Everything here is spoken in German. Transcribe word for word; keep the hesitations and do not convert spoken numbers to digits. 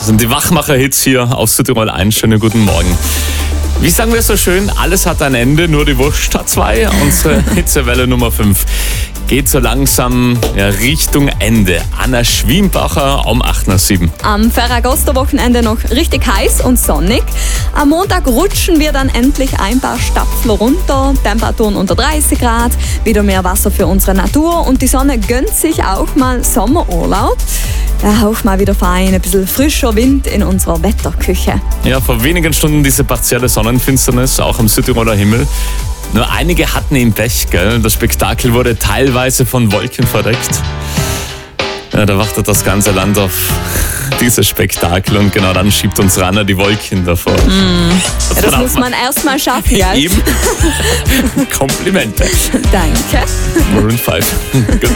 Das sind die Wachmacher-Hits hier auf Südtirol eins. Schönen guten Morgen. Wie sagen wir so schön, alles hat ein Ende, nur die Wurst hat zwei. Unsere Hitzewelle Nummer fünf geht so langsam ja, Richtung Ende. Anna Schwiembacher um acht nach sieben. Am Ferragosto-Wochenende noch richtig heiß und sonnig. Am Montag rutschen wir dann endlich ein paar Stapfler runter. Temperaturen unter dreißig Grad, wieder mehr Wasser für unsere Natur und die Sonne gönnt sich auch mal Sommerurlaub. Ja, auch mal wieder fein, ein bisschen frischer Wind in unserer Wetterküche. Ja, vor wenigen Stunden diese partielle Sonnenfinsternis, auch am Südtiroler Himmel. Nur einige hatten ihn Pech, gell? Das Spektakel wurde teilweise von Wolken verdeckt. Ja, da wartet das ganze Land auf dieses Spektakel und genau dann schiebt uns Rana die Wolken davor. Mm, das, das muss man erst mal schaffen, gell? Eben. Komplimente. Danke. Maroon five.